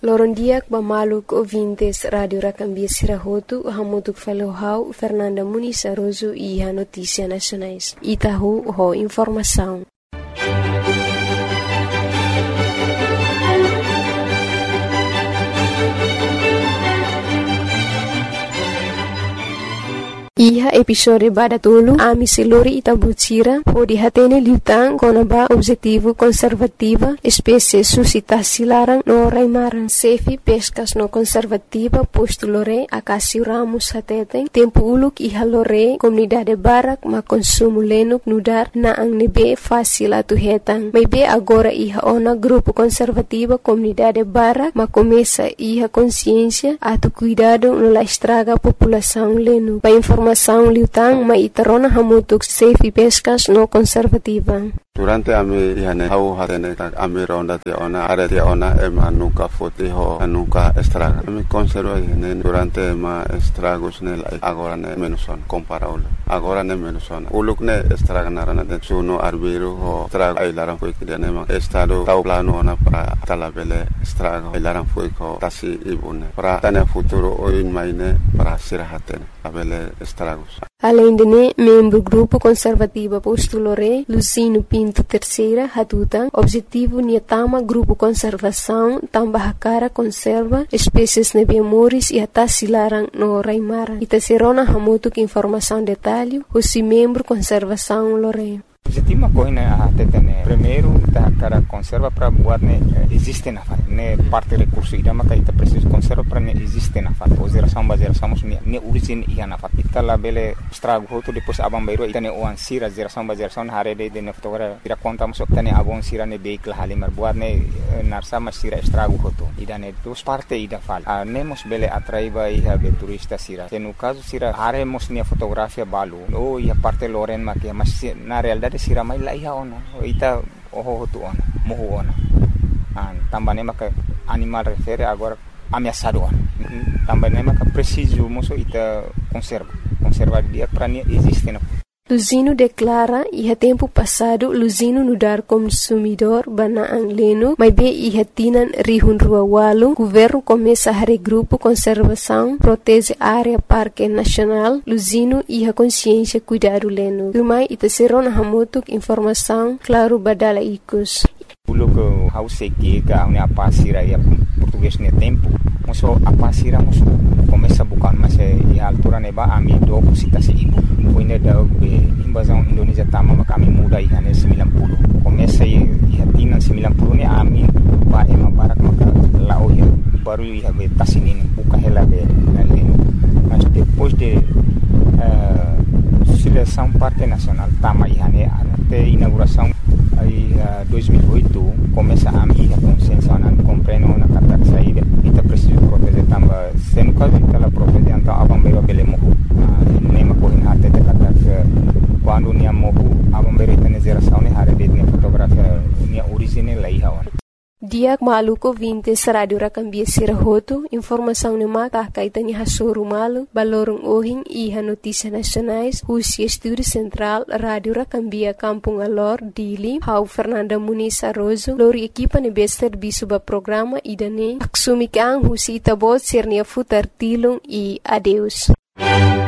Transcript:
Loron diak mamaluk ouvintes Radio Racambia Sirahotu, hamutuk falohau Fernanda Muniz Aroso e a Notícia Nacionais. Itahu ho informação. Iha episode badatulu ami selori itabutira ho dihatene liutang konaba objetivo conservativa espécie suscitasi larang no raimaran sefi pescas no conservativa posto lore akasi ramus hateteng tempo uluk iha lore comunidade barak ma consumo lenuk nudar na ang nebe fácil atu hetang may be agora iha ona grupo conservativa comunidade barak ma começa iha consciência atu cuidado no la estraga população lenu pa informação liutang maitarona hamutuk safe pescas no conservativa. Durante ami ihane hau hatene ami ronda te ona are te ona ema nuka foti ho nuka estraga ami conserva ihane durante ma estragos ne agora ne menuson comparable agora ne menuson uluk ne estraga narana de suno arbiro ho estraga ai laran foi que ne ma estado tau plano ona para talabele estraga ai laran foi ko tasi ibune para tane futuro o in maine para sirahatene abele estragos. Além de ne, membro grupo conservativa postulore Lucino Pinto Terceira Hatuta, objetivo niatama grupo conservação tambah cara conserva espécies nebemoris e atasilarang no raimara. Itaserona hamutuk informação detalhe, husi membro conservação lore. Objetivo coisa tetene primeiro da cara conserva para buat ne existe na fa ne parte recurso ida maka ita preciso conserva para ne existe na fa geração ne origin ia na fa ita la bele estrago hoto depois abang bairo ita ne oan sira geração hare de ne fotogra ira conta masuk tane abong sira ne vehicle halimar buat ne narsa masira estrago hoto ida ne dos parte ida fal nemos bele atraiba ia be turista sira no caso sira hare mos ne fotografia balu o ia parte loren makia mas na realidade sira mai la iha ona ita oho tu ona mohu ona tambah nema ka animal refere agora ameaçado ona tambah nema ka preciso moso ita conserva dia para nie existe na Luzino declara iha tempo passado Luzino nudar consumidor banaang leno mai be iha tinan rihun rua walu governo começa a regrupo conservação protege área parque nacional Luzino iha consciência cuidado leno rumai ita serona hamutuk informação claro badala ikus Pulo que house que a unha pasira ya português ne tempo moso a pasira moso começa bukan mas e altura neba ami do cita se ibu poine da invasão Indonesia tama kami muda ihane 90 começa e hatina 90 ne ami ba ema barak maka lao ya baru ia be tasinin buka hela be mas depois de seleção parque nacional tama ihane até inauguração aí 2008 começa a minha consciência na compreendo na kata saída ita preciso proteger tamba sendo caso ela proteger então abang bero belemo nema ko in harte de kata quando nia mohu abang bero ita geração ne hare de fotografia nia original lai hawan Diak maluko vintes Radio Racambia Sirahotu, informação ne maka kaitani hasuru malu, balorong ohing iha notícia nacionais, husi estúdio central Radio Racambia Kampung Alor, Dili, hau Fernanda Muniz Aroso, lori equipa ne bester bisuba programa idane, aksumik ang husi itabot sirnia futar tilong e adeus.